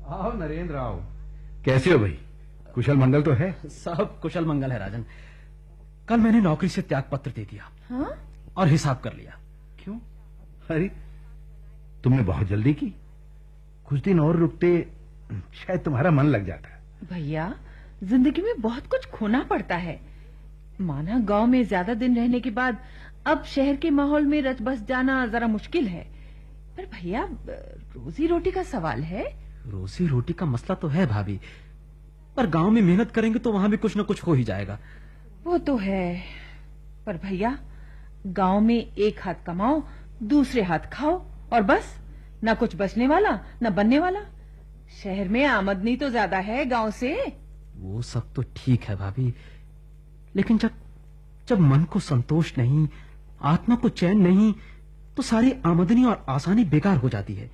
आओ नरेंद्र आओ। कैसे हो भाई? कुशल मंगल तो है? सब कुशल मंगल है राजन। कल मैंने नौकरी से त्याग पत्र दे दिया। हाँ? और हिसाब कर लिया। क्यों? अरे तुमने बहुत जल्दी की। कुछ दिन और रुकते शायद तुम्हारा मन लग जाता। भैया, जिंदगी में बहुत कुछ खोना पड़ता है। माना गांव में ज्यादा दिन रहने के बाद अब शहर के माहौल में रच बस जाना जरा मुश्किल है। पर भैया, रोजी रोटी का सवाल है। रोजी रोटी का मसला तो है भाभी, पर गांव में मेहनत करेंगे तो वहां भी कुछ न कुछ हो ही जाएगा। वो तो है, पर भैया गांव में एक हाथ कमाओ, दूसरे हाथ खाओ और बस, ना कुछ बचने वाला ना बनने वाला। शहर में आमदनी तो ज्यादा है गांव से। वो सब तो ठीक है भाभी, लेकिन जब मन को संतोष नहीं, आत्मा को चैन नहीं, तो सारी आमदनी और आसानी बेकार हो जाती है।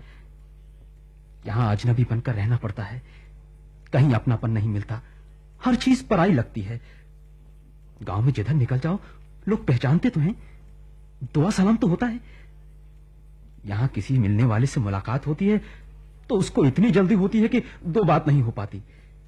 यहां अजनबी बनकर रहना पड़ता है, कहीं अपनापन नहीं मिलता, हर चीज पराई लगती है। गांव में जिधर निकल जाओ लोग पहचानते तो हैं, दुआ सलाम तो होता है। यहां किसी मिलने वाले से मुलाकात होती है तो उसको इतनी जल्दी होती है कि दो बात नहीं हो पाती।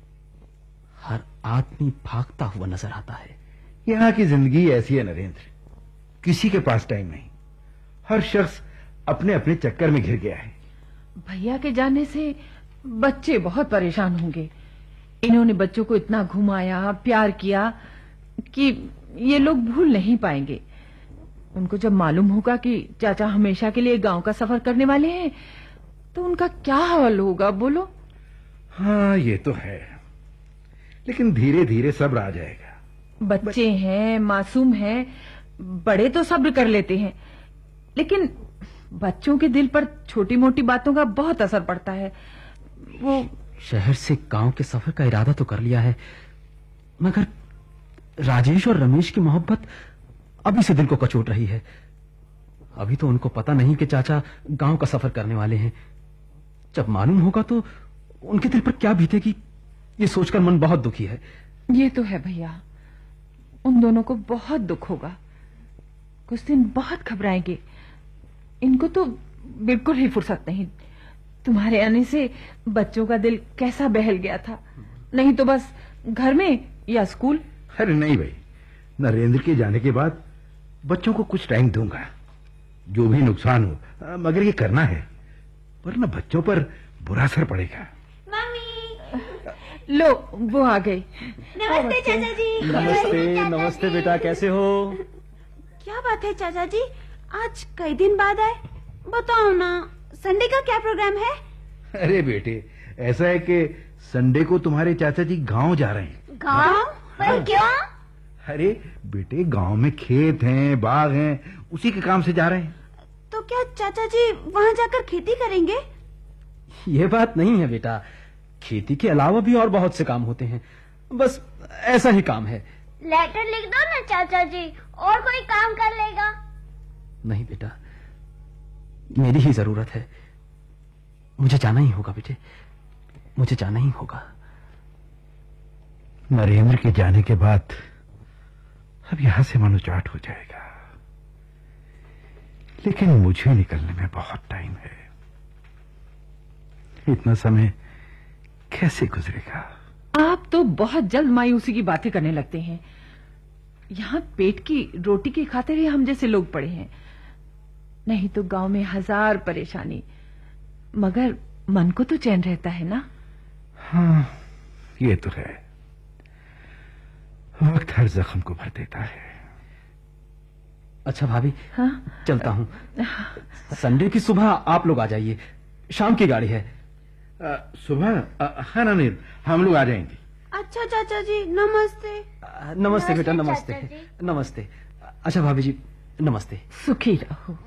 हर आदमी भागता हुआ नजर आता है। यहाँ की जिंदगी ऐसी है नरेंद्र, किसी के पास टाइम नहीं। हर शख्स अपने अपने चक्कर में घिर गया है। भैया के जाने से बच्चे बहुत परेशान होंगे। इन्होंने बच्चों को इतना घुमाया, प्यार किया कि ये लोग भूल नहीं पाएंगे। उनको जब मालूम होगा कि चाचा हमेशा के लिए गांव का सफर करने वाले हैं, तो उनका क्या हाल होगा बोलो? हाँ, ये तो है, लेकिन धीरे धीरे सब्र आ जाएगा। बच्चे हैं, मासूम हैं, बड़े तो सब्र कर लेते हैं, लेकिन बच्चों के दिल पर छोटी मोटी बातों का बहुत असर पड़ता है। वो शहर से गांव के सफर का इरादा तो कर लिया है, मगर राजेश और रमेश की मोहब्बत अभी से दिल को कचोट रही है। अभी तो उनको पता नहीं कि चाचा गांव का सफर करने वाले हैं। जब मालूम होगा तो उनके दिल पर क्या बीतेगी, ये सोचकर मन बहुत दुखी है। ये तो है भैया, उन दोनों को बहुत दुख होगा। कुछ दिन बहुत घबराएंगे। इनको तो बिल्कुल ही फुर्सत नहीं। तुम्हारे आने से बच्चों का दिल कैसा बहल गया था, नहीं तो बस घर में या स्कूल। अरे नहीं भाई, नरेंद्र के जाने के बाद बच्चों को कुछ टाइम दूंगा, जो भी नुकसान हो, मगर ये करना है, वरना बच्चों पर बुरा असर पड़ेगा। मम्मी, लो वो आ गई। नमस्ते चाचा जी। नमस्ते नमस्ते बेटा, कैसे हो? क्या बात है चाचा जी, आज कई दिन बाद आए? बताओ ना, संडे का क्या प्रोग्राम है? अरे बेटे, ऐसा है कि संडे को तुम्हारे चाचा जी गांव जा रहे हैं। गांव? पर क्यों? अरे बेटे, गांव में खेत हैं, बाग हैं, उसी के काम से जा रहे हैं। तो क्या चाचा जी वहाँ जाकर खेती करेंगे? ये बात नहीं है बेटा, खेती के अलावा भी और बहुत से काम होते हैं, बस ऐसा ही काम है। लेटर लिख दो ना चाचा जी, और कोई काम कर लेगा। नहीं बेटा, मेरी ही जरूरत है। मुझे जाना ही होगा बेटे, मुझे जाना ही होगा। नरेंद्र के जाने के बाद अब यहां से मनोचाट हो जाएगा, लेकिन मुझे निकलने में बहुत टाइम है। इतना समय कैसे गुजरेगा? आप तो बहुत जल्द मायूसी की बातें करने लगते हैं। यहाँ पेट की रोटी की खातिर ही हम जैसे लोग पड़े हैं, नहीं तो गांव में हजार परेशानी, मगर मन को तो चैन रहता है ना। हाँ, ये तो है। वक्त हर जख्म को भर देता है। अच्छा भाभी, हाँ? चलता हूँ। संडे की सुबह आप लोग आ जाइए, शाम की गाड़ी है। सुबह? हाँ नरेंद्र, हम लोग आ जाएंगे। अच्छा चाचा जी, नमस्ते। नमस्ते बेटा, नमस्ते चाचा जी। नमस्ते। अच्छा भाभी जी, नमस्ते। सुखी रहो।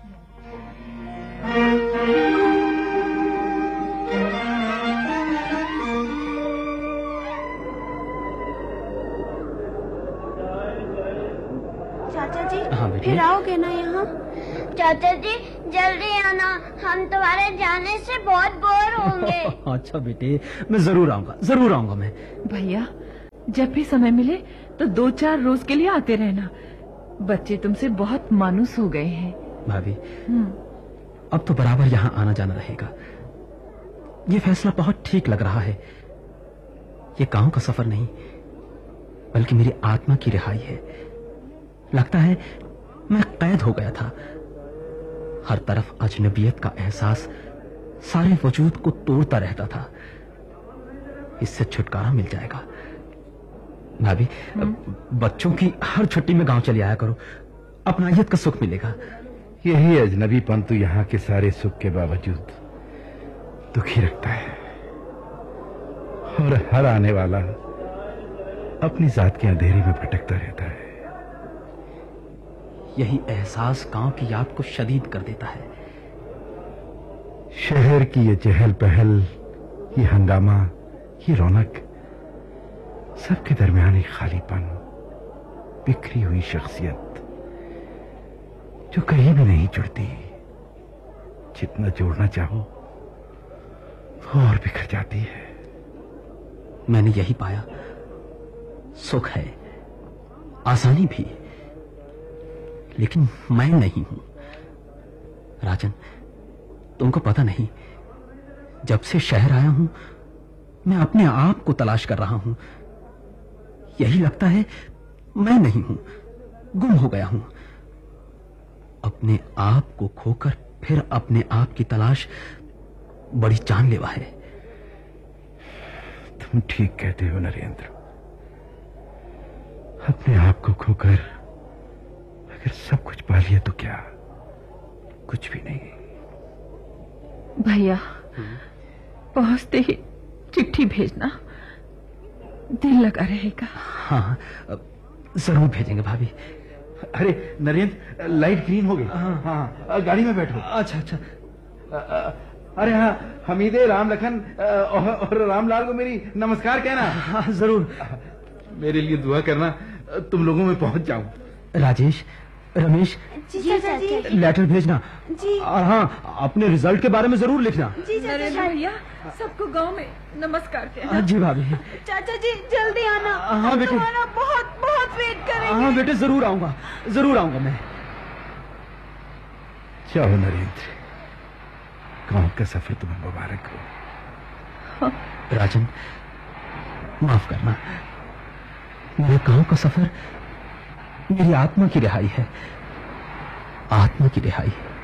चाचा जी, हाँ बेटी। फिर आओगे ना यहाँ? चाचा जी जल्दी आना, हम तुम्हारे जाने से बहुत बोर होंगे। अच्छा बेटे, मैं जरूर आऊंगा, जरूर आऊंगा मैं। भैया, जब भी समय मिले तो 2-4 रोज के लिए आते रहना। बच्चे तुमसे बहुत मानूस हो गए हैं। भाभी, अब तो बराबर यहाँ आना जाना रहेगा। ये फैसला बहुत ठीक लग रहा है। ये गांव का सफर नहीं, बल्कि मेरी आत्मा की रिहाई है। लगता है मैं कैद हो गया था। हर तरफ अजनबियत का एहसास सारे वजूद को तोड़ता रहता था। इससे छुटकारा मिल जाएगा। भाभी, बच्चों की हर छुट्टी में गांव चले आया करो, अपनायत का सुख मिलेगा। यही अजनबीपन तो यहाँ के सारे सुख के बावजूद दुखी रखता है, और हर आने वाला अपनी जात के अंधेरे में भटकता रहता है। यही एहसास गांव की याद को शदीद कर देता है। शहर की ये चहल पहल, ये हंगामा, ये रौनक, सबके दरमियान एक खालीपन, बिखरी हुई शख्सियत जो कहीं भी नहीं जुड़ती। जितना जोड़ना चाहो वो और बिखर जाती है। मैंने यही पाया। सुख है, आसानी भी, लेकिन मैं नहीं हूं। राजन, तुमको पता नहीं, जब से शहर आया हूं मैं अपने आप को तलाश कर रहा हूं। यही लगता है मैं नहीं हूं, गुम हो गया हूं। अपने आप को खोकर फिर अपने आप की तलाश बड़ी जानलेवा है। तुम ठीक कहते हो नरेंद्र। अपने आप को खोकर अगर सब कुछ पा लिया तो क्या, कुछ भी नहीं। भैया, पहुंचते ही चिट्ठी भेजना, दिल लगा रहेगा। हाँ, जरूर भेजेंगे भाभी। अरे नरेंद्र, लाइट ग्रीन हो गई। हाँ, गाड़ी में बैठो। अच्छा अच्छा। अरे हाँ, हमीदे, राम लखन और रामलाल को मेरी नमस्कार कहना। हाँ जरूर। मेरे लिए दुआ करना, तुम लोगों में पहुंच जाऊं। राजेश, रमेश, जी चाचा जी। लेटर भेजना जी। और हाँ, अपने रिजल्ट के बारे में जरूर लिखना। जी चाचा नरेंद्र जी। भैया, सबको गांव में नमस्कार कहना। जी भाभी। चाचा जी जल्दी आना। हाँ बेटे। तुम्हारा बहुत बहुत वेट करेंगे। हाँ बेटे, जरूर आऊंगा, जरूर आऊंगा मैं। जाओ नरेंद्र, गांव का सफर तुम्हें मुबारक हो। राजन, माफ करना, मेरे गांव का सफर मेरी आत्मा की रिहाई है। आत्मा की रिहाई।